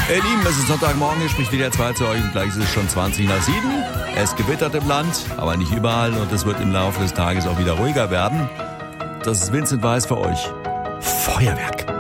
Ihr Lieben, es ist Sonntagmorgen, hier spricht wieder 2 zu euch und gleich ist es schon 20 nach 7. Es gewittert im Land, aber nicht überall und es wird im Laufe des Tages auch wieder ruhiger werden. Das ist Vincent Weiss für euch. Feuerwerk.